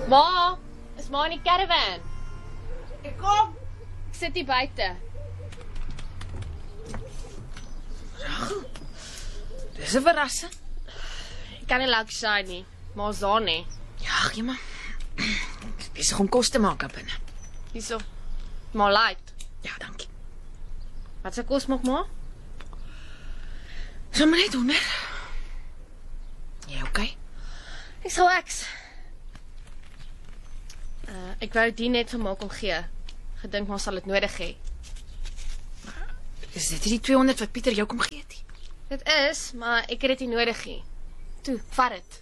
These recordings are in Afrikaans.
Ma, is ma in die caravan? Ek kom. Ek sit hier buite. Dis 'n verrassing. Ek kan nie lank sy nie. Ma's daar nie. Ja, gee maar. Ek is besig om kos te maak op binne. Hierso. Ma light. Ja, dankie. Wat se kos maak ma? Sommer net hoender. Jy okay? Ek sal eks. Ek wou die net vir ma kom gee. Gedink ma sal dit nodig hê. Is dit die 200 wat Pieter jou kom gee het? Dit is, maar ek het dit nie nodig nie. Toe, vat dit.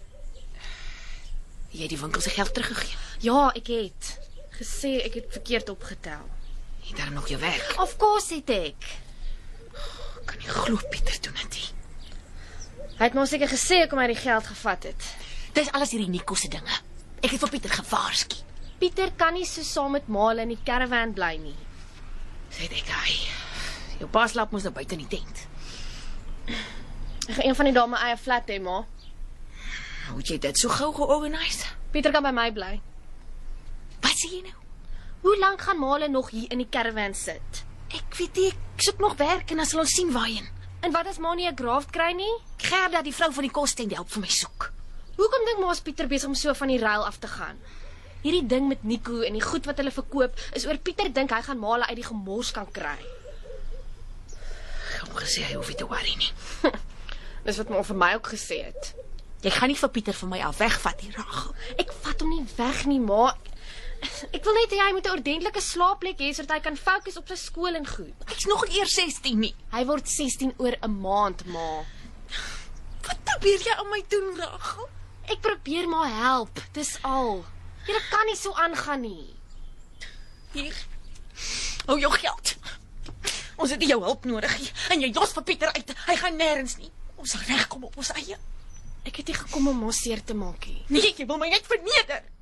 Jy het die winkel se geld teruggegee. Ja, ek het gesê ek het verkeerd opgetel. Jy het daarom nog jou werk. Of course het ek. Ek kan nie glo Pieter doen dit. Hy het maar seker gesê kom hy die geld gevat het. Dis alles hierdie Nico se dinge. Ek het vir Pieter gewaarsku. Pieter kan nie so saam met Male in die caravan bly nie. Sê ek hy. Jou pa slaap mos nou buite in die tent. Ek gaan een van die dae my eie flat hê, ma. Hoe het jy dit so gou georganiseer? Pieter kan by my bly. Wat sê jy nou? Hoe lank gaan Male nog hier in die caravan sit? Ek weet nie, ek soek nog werk en dan sal ons sien waarheen. En wat as ma nie 'n graft kry nie? Gerda, die vrou van die kostent, help vir my soek. Hoekom dink ma's Pieter besig om so van die ruil af te gaan? Hierdie ding met Nico en die goed wat hulle verkoop is oor Pieter dink hy gaan Male uit die gemors kan kry. Ek het hom gesê hy hoef nie te worry nie. Dis wat ma vir my ook gesê het. Jy gaan nie vir Pieter van my af wegvat nie, Rachel. Ek vat hom nie weg nie, ma. Ek wil net hê hy moet 'n ordentlike slaapplek hê sodat hy kan fokus op sy skool en goed. Hy's nog eers 16 nie. Hy word 16 oor 'n maand, ma. Wat probeer jy aan my doen, Rachel? Ek probeer maar help, dis al. Jy kan nie so aangaan nie. Hier. Hou jou geld. Ons het nie jou hulp nodig nie. En jy los vir Pieter uit. Hy gaan nêrens nie. Ons sal regkom op ons eie. Ek het nie gekom om ma seer te maak nie. Nee, jy wil my net verneder.